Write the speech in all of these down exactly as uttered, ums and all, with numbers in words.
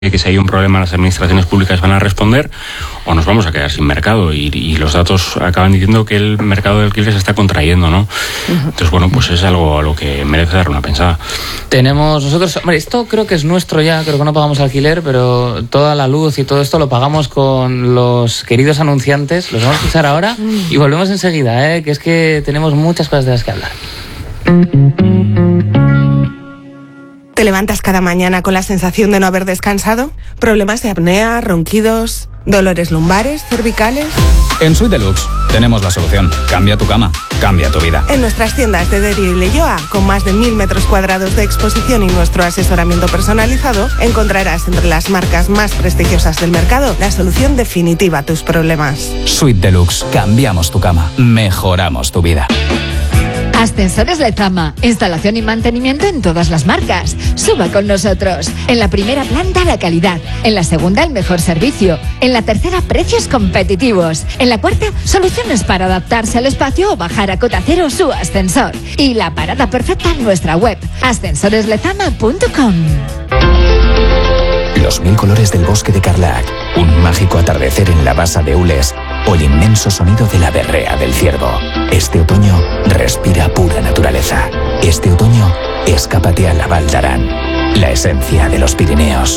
que si hay un problema las administraciones públicas van a responder o nos vamos a quedar sin mercado y, y los datos acaban diciendo que el mercado de alquiler se está contrayendo, ¿no? Uh-huh. Entonces, bueno, pues es algo a lo que merece dar una pensada. Tenemos nosotros, hombre, esto creo que es nuestro ya, creo que no pagamos alquiler, pero toda la luz y todo esto lo pagamos con los queridos anunciantes. Los vamos a escuchar ahora y volvemos enseguida, ¿eh? Que es que tenemos muchas cosas de las que hablar. ¿Te levantas cada mañana con la sensación de no haber descansado? ¿Problemas de apnea, ronquidos, dolores lumbares, cervicales? En Suite Deluxe tenemos la solución. Cambia tu cama, cambia tu vida. En nuestras tiendas de Derio y Leioa, con más de mil metros cuadrados de exposición y nuestro asesoramiento personalizado, encontrarás entre las marcas más prestigiosas del mercado la solución definitiva a tus problemas. Suite Deluxe. Cambiamos tu cama, mejoramos tu vida. Ascensores Lezama, instalación y mantenimiento en todas las marcas. Suba con nosotros. En la primera planta la calidad, en la segunda el mejor servicio, en la tercera precios competitivos, en la cuarta soluciones para adaptarse al espacio o bajar a cota cero su ascensor. Y la parada perfecta en nuestra web, ascensores lezama punto com. Los mil colores del bosque de Carlac, un mágico atardecer en la basa de Ules o el inmenso sonido de la berrea del ciervo. Este otoño respira pura naturaleza. Este otoño escápate a la Val d'Aran, la esencia de los Pirineos.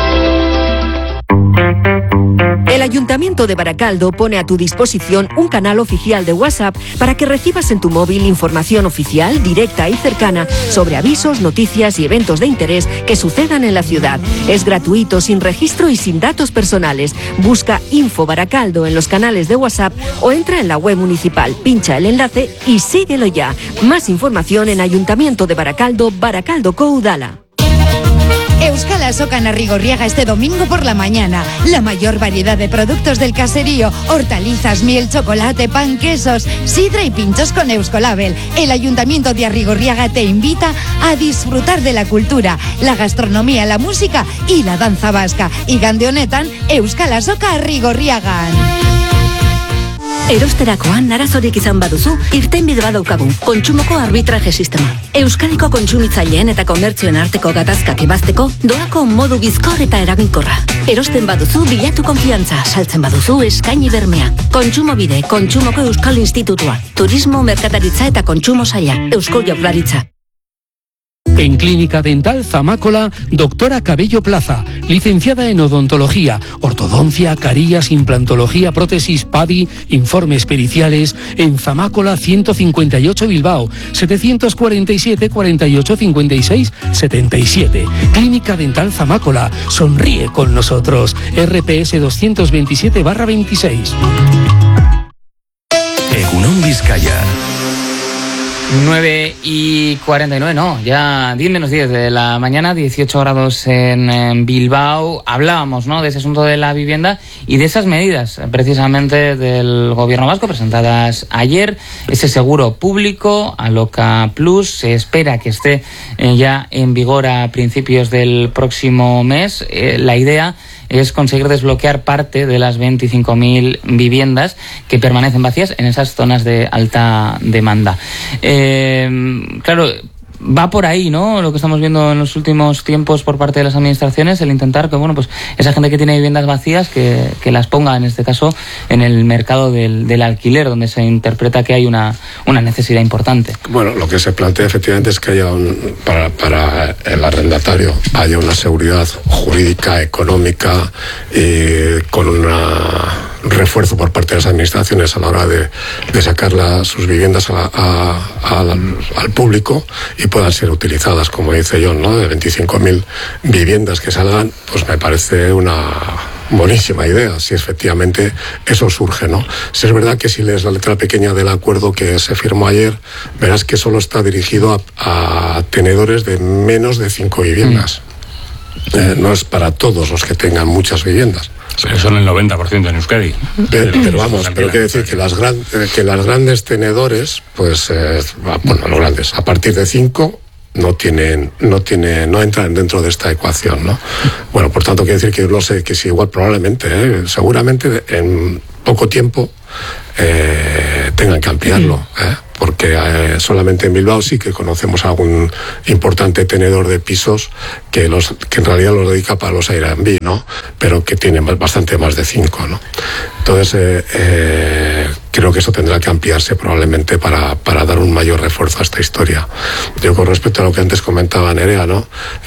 El Ayuntamiento de Baracaldo pone a tu disposición un canal oficial de WhatsApp para que recibas en tu móvil información oficial, directa y cercana sobre avisos, noticias y eventos de interés que sucedan en la ciudad. Es gratuito, sin registro y sin datos personales. Busca Info Baracaldo en los canales de WhatsApp o entra en la web municipal, pincha el enlace y síguelo ya. Más información en Ayuntamiento de Baracaldo, Baracaldo Coudala. Euskal Azokan Arrigorriaga este domingo por la mañana. La mayor variedad de productos del caserío, hortalizas, miel, chocolate, pan, quesos, sidra y pinchos con Euskolabel. El Ayuntamiento de Arrigorriaga te invita a disfrutar de la cultura, la gastronomía, la música y la danza vasca. Y gande honetan, Euskal Azoka Arrigorriagan. Erosterakoan arazorik izan baduzu, irtenbide bat daukagu, kontsumoko arbitraje sistema. Euskadiko kontsumitzaileen eta komertzioen arteko gatazkak ebazteko, doako modu bizkor eta eraginkorra. Erosten baduzu, bilatu konfiantza, saltzen baduzu, eskaini bermea. Kontsumobide, Kontsumoko Euskal Institutua, Turismo, Merkataritza eta Kontsumo Saila, Eusko Jaurlaritza. En Clínica Dental Zamácola, doctora Cabello Plaza, licenciada en odontología, ortodoncia, carillas, implantología, prótesis, P A D I, informes periciales, en Zamácola ciento cincuenta y ocho Bilbao, setecientos cuarenta y siete, cuarenta y ocho, cincuenta y seis, setenta y siete. Clínica Dental Zamácola, sonríe con nosotros. R P S doscientos veintisiete barra veintiséis. Egunon Vizcaya. nueve y cuarenta y nueve, no, ya diez menos diez de la mañana, dieciocho grados en, en Bilbao. Hablábamos, ¿no?, de ese asunto de la vivienda y de esas medidas, precisamente, del gobierno vasco presentadas ayer. Ese seguro público, Aloka Plus, se espera que esté eh, ya en vigor a principios del próximo mes. Eh, la idea es conseguir desbloquear parte de las veinticinco mil viviendas que permanecen vacías en esas zonas de alta demanda. Eh, claro, va por ahí, ¿no?, lo que estamos viendo en los últimos tiempos por parte de las administraciones, el intentar que, bueno, pues esa gente que tiene viviendas vacías, que, que las ponga, en este caso, en el mercado del, del alquiler, donde se interpreta que hay una, una necesidad importante. Bueno, lo que se plantea efectivamente es que haya un, para, para el arrendatario haya una seguridad jurídica, económica, y con una refuerzo por parte de las administraciones a la hora de, de sacar la, sus viviendas a, a, a, al, al público y puedan ser utilizadas, como dice John, ¿no?, de veinticinco mil viviendas que salgan, pues me parece una buenísima idea, si efectivamente eso surge, ¿no? Si es verdad que si lees la letra pequeña del acuerdo que se firmó ayer, verás que solo está dirigido a, a tenedores de menos de cinco viviendas. Mm. Eh, no es para todos los que tengan muchas viviendas. Pero son el noventa por ciento en Euskadi. Pero, pero vamos, pero quiere decir que las, gran, que las grandes tenedores, pues, eh, bueno, los grandes, a partir de cinco, no tienen, no tienen, no entran dentro de esta ecuación, ¿no? Bueno, por tanto, quiere decir que no sé, que si igual probablemente, ¿eh? seguramente en poco tiempo, eh, tengan que ampliarlo, ¿eh? Porque eh, solamente en Bilbao sí que conocemos algún importante tenedor de pisos que los que en realidad los dedica para los Airbnb, ¿no? Pero que tiene bastante más de cinco, ¿no? Entonces eh, eh, creo que eso tendrá que ampliarse probablemente para, para dar un mayor refuerzo a esta historia. Yo con respecto a lo que antes comentaba Nerea, ¿no?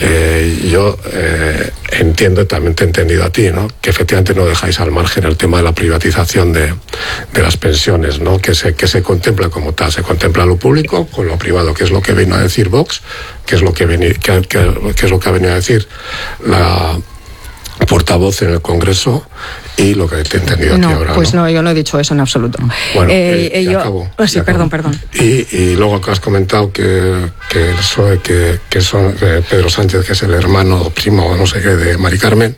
Eh, yo eh, entiendo, también te he entendido a ti, ¿no? Que efectivamente no dejáis al margen el tema de la privatización de, de las pensiones, ¿no? Que se, que se contempla como tal, se contempla lo público con lo privado, que es lo que vino a decir Vox, que es lo que, veni, que, que, que es lo que ha venido a decir la portavoz en el Congreso y lo que te he entendido no, a ti ahora. Pues no, no, yo no he dicho eso en absoluto. Bueno, eh, eh, yo, acabo, oh, sí, perdón, perdón. Y, y luego que has comentado que, que, el P S O E, que, que son eh, Pedro Sánchez, que es el hermano o primo, no sé qué, de Mari Carmen.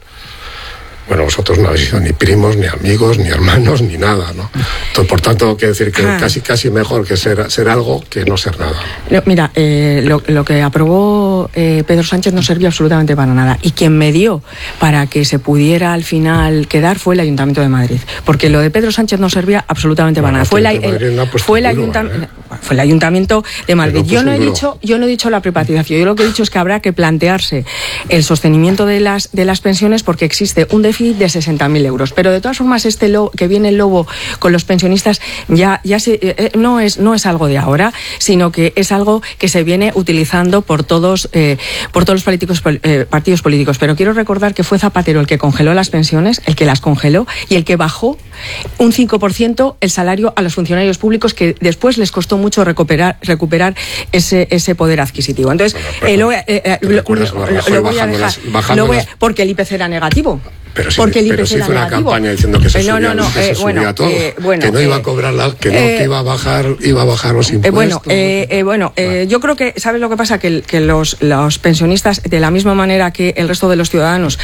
Bueno, vosotros no habéis sido ni primos, ni amigos, ni hermanos, ni nada, ¿no? Entonces, por tanto, quiero decir que ah. casi casi mejor que ser, ser algo que no ser nada. Mira, eh, lo, lo que aprobó eh, Pedro Sánchez no sirvió absolutamente para nada. Y quien me dio para que se pudiera al final quedar fue el Ayuntamiento de Madrid. Porque lo de Pedro Sánchez no servía absolutamente bueno, para nada. Fue, la, el, no fue, el ayuntam ¿eh? fue el Ayuntamiento de Madrid. Yo no, he dicho, yo no he dicho la privatización. Yo lo que he dicho es que habrá que plantearse el sostenimiento de las, de las pensiones porque existe un déficit de sesenta mil euros. Pero de todas formas, este lobo, que viene el lobo con los pensionistas ya, ya se, eh, no, es, no es algo de ahora, sino que es algo que se viene utilizando por todos, eh, por todos los políticos, eh, partidos políticos. Pero quiero recordar que fue Zapatero el que congeló las pensiones, el que las congeló y el que bajó un cinco por ciento el salario a los funcionarios públicos, que después les costó mucho recuperar, recuperar ese, ese poder adquisitivo. Entonces, bueno, eh, lo, eh, eh, lo, lo, lo voy a dejar, lo voy a, porque el I P C era negativo. Pero sí, porque el pero sí era fue una negativo. campaña diciendo que se subía, no, no, no, que se eh, subía bueno, todo, eh, bueno, que no eh, iba a cobrar la, que no, eh, que iba a bajar, iba a bajar los impuestos. Eh, bueno, eh, eh, bueno eh, yo creo que, ¿sabes lo que pasa? Que, que los, los pensionistas, de la misma manera que el resto de los ciudadanos,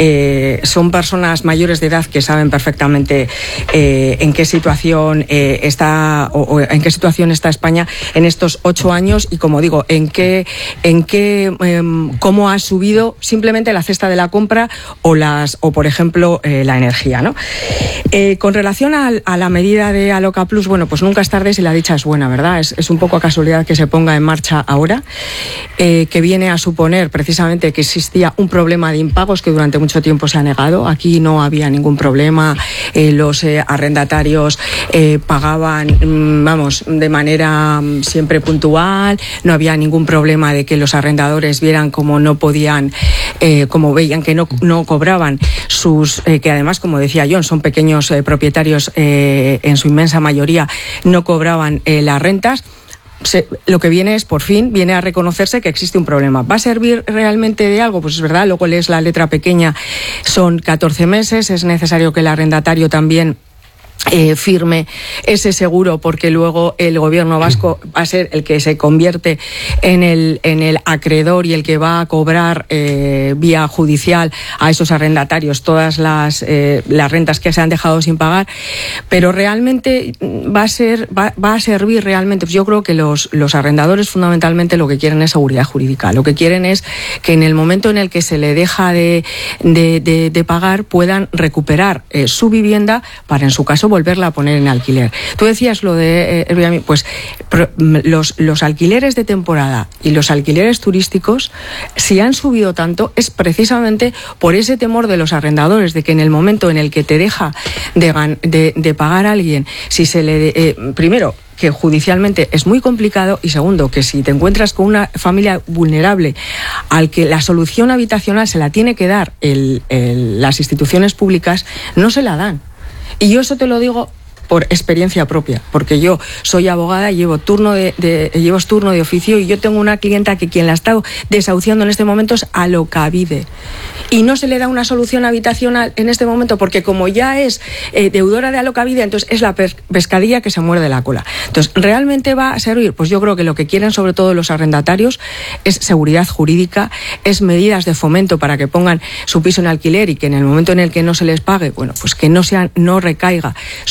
eh, son personas mayores de edad que saben perfectamente eh, en qué situación eh, está o, o en qué situación está España en estos ocho años y, como digo, en qué, en qué, eh, cómo ha subido simplemente la cesta de la compra o las, o por ejemplo, eh, la energía, ¿no? Eh, con relación a, a la medida de Aloca Plus, bueno, pues nunca es tarde si la dicha es buena, ¿verdad? Es, es un poco a casualidad que se ponga en marcha ahora, eh, que viene a suponer precisamente que existía un problema de impagos que durante mucho tiempo se ha negado. Aquí no había ningún problema, eh, los eh, arrendatarios eh, pagaban, mmm, vamos, de manera mmm, siempre puntual, no había ningún problema de que los arrendadores vieran como no podían, eh, como veían que no, no cobraban sus, eh, que además, como decía John, son pequeños eh, propietarios, eh, en su inmensa mayoría no cobraban eh, las rentas. Se, lo que viene es, por fin, viene a reconocerse que existe un problema. ¿Va a servir realmente de algo? Pues es verdad, luego lees la letra pequeña, son catorce meses, es necesario que el arrendatario también Eh, firme ese seguro, porque luego el gobierno vasco va a ser el que se convierte en el, en el acreedor y el que va a cobrar eh, vía judicial a esos arrendatarios todas las, eh, las rentas que se han dejado sin pagar. Pero realmente va a ser, va, va a servir realmente, pues yo creo que los, los arrendadores fundamentalmente lo que quieren es seguridad jurídica. Lo que quieren es que en el momento en el que se le deja de, de, de, de pagar puedan recuperar eh, su vivienda para, en su caso, volverla a poner en alquiler. Tú decías lo de Airbnb, eh, pues pro, los, los alquileres de temporada y los alquileres turísticos, si han subido tanto, es precisamente por ese temor de los arrendadores, de que en el momento en el que te deja de, de, de pagar a alguien, si se le... Eh, primero, que judicialmente es muy complicado, y segundo, que si te encuentras con una familia vulnerable al que la solución habitacional se la tiene que dar el, el, las instituciones públicas, no se la dan. Y yo eso te lo digo por experiencia propia, porque yo soy abogada, llevo turno de, de llevo turno de oficio, y yo tengo una clienta que quien la está desahuciando en este momento es Alokabide. Y no se le da una solución habitacional en este momento, porque como ya es eh, deudora de Alokabide, entonces es la pescadilla que se muerde la cola. Entonces, ¿realmente va a servir? Pues yo creo que lo que quieren sobre todo los arrendatarios es seguridad jurídica, es medidas de fomento para que pongan su piso en alquiler y que en el momento en el que no se les pague, bueno, pues que no sean, no recaiga sobre ellos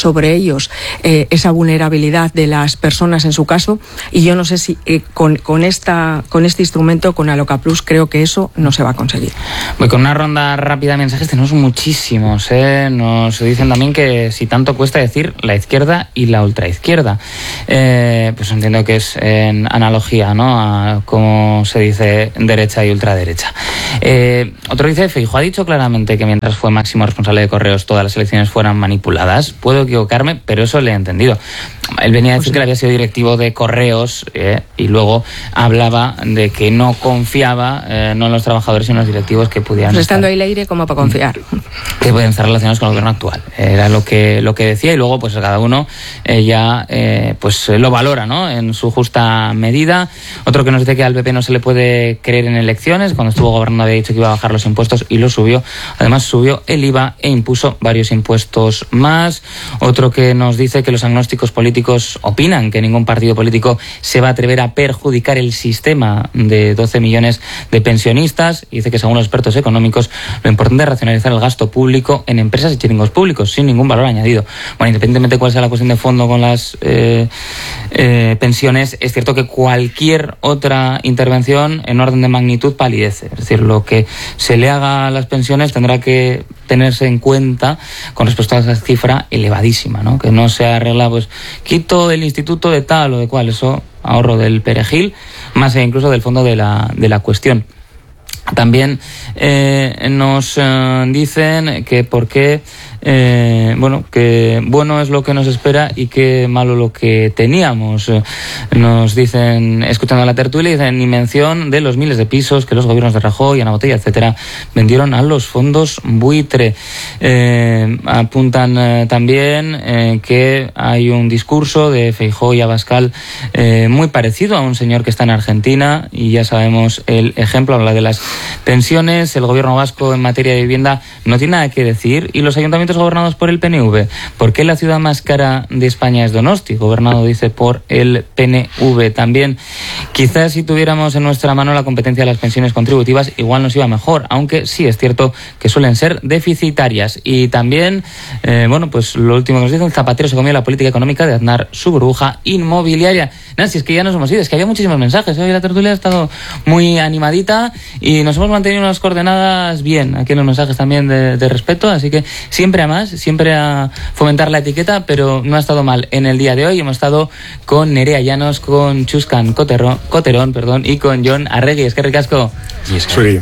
usuarios eh, esa vulnerabilidad de las personas en su caso, y yo no sé si eh, con, con, esta, con este instrumento, con Aloca Plus, creo que eso no se va a conseguir. Voy con una ronda rápida de mensajes, tenemos muchísimos, ¿eh? Nos dicen también que si tanto cuesta decir la izquierda y la ultraizquierda, eh, pues entiendo que es en analogía, ¿no?, a cómo se dice derecha y ultraderecha. Eh, otro dice, Feijóo ha dicho claramente que mientras fue máximo responsable de Correos todas las elecciones fueran manipuladas. Puedo equivocarme, pero eso le he entendido. Él venía a decir pues sí. que él había sido directivo de Correos eh, y luego hablaba de que no confiaba eh, no en los trabajadores sino en los directivos que pudieran pues estando ahí el aire como para confiar. Que pueden estar relacionados con el gobierno actual. Era lo que lo que decía, y luego pues cada uno eh, ya eh, pues lo valora, ¿no?, en su justa medida. Otro que nos dice que al P P no se le puede creer en elecciones. Cuando estuvo gobernando había dicho que iba a bajar los impuestos y lo subió. Además subió el I V A e impuso varios impuestos más. Otro que nos dice que los agnósticos políticos opinan que ningún partido político se va a atrever a perjudicar el sistema de doce millones de pensionistas, y dice que según los expertos económicos lo importante es racionalizar el gasto público en empresas y chiringos públicos sin ningún valor añadido. Bueno, independientemente de cuál sea la cuestión de fondo con las eh, eh, pensiones, es cierto que cualquier otra intervención en orden de magnitud palidece. Es decir, lo que se le haga a las pensiones tendrá que tenerse en cuenta con respecto a esa cifra elevadísima, ¿no?, que no se arregla, pues quito el instituto de tal o de cual, eso ahorro del perejil, más e incluso del fondo de la, de la cuestión. También eh, nos eh, dicen que por qué eh, bueno, que bueno es lo que nos espera y que malo lo que teníamos. Nos dicen, escuchando la tertulia, dicen ni mención de los miles de pisos que los gobiernos de Rajoy, Ana Botella, etcétera, vendieron a los fondos buitre. Eh, apuntan eh, también eh, que hay un discurso de Feijóo y Abascal eh, muy parecido a un señor que está en Argentina, y ya sabemos el ejemplo, habla de las pensiones. El gobierno vasco en materia de vivienda no tiene nada que decir, y los ayuntamientos gobernados por el P N V. ¿Por qué la ciudad más cara de España es Donosti? Gobernado, dice, por el P N V. También, quizás si tuviéramos en nuestra mano la competencia de las pensiones contributivas, igual nos iba mejor, aunque sí es cierto que suelen ser deficitarias. Y también, eh, bueno, pues lo último que nos dicen, Zapatero se comió la política económica de Aznar, su burbuja inmobiliaria. Nancy, es que ya nos hemos ido, es que había muchísimos mensajes. Hoy la tertulia ha estado muy animadita y nos hemos mantenido unas coordenadas bien aquí en los mensajes también de, de respeto, así que siempre a más, siempre a fomentar la etiqueta, pero no ha estado mal. En el día de hoy hemos estado con Nerea Llanos, con Chuscan Coterón, Coterón perdón, y con Jon Arregui. Es que ricasco. Sí.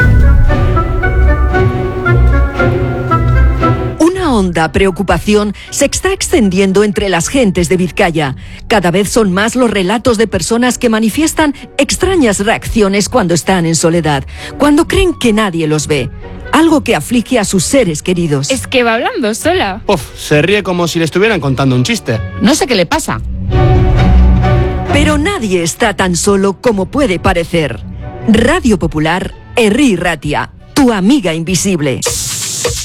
Una honda preocupación se está extendiendo entre las gentes de Vizcaya. Cada vez son más los relatos de personas que manifiestan extrañas reacciones cuando están en soledad, cuando creen que nadie los ve. Algo que aflige a sus seres queridos. Es que va hablando sola. Uf, se ríe como si le estuvieran contando un chiste. No sé qué le pasa. Pero nadie está tan solo como puede parecer. Radio Popular, Herri Ratia, tu amiga invisible.